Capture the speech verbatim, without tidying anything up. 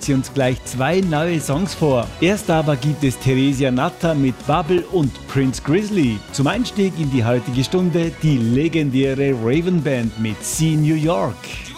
sie uns gleich zwei neue Songs vor. Erst aber gibt es Theresia Natter mit Bubble und Prince Grizzly. Zum Einstieg in die heutige Stunde die legendäre Raven Band mit See New York.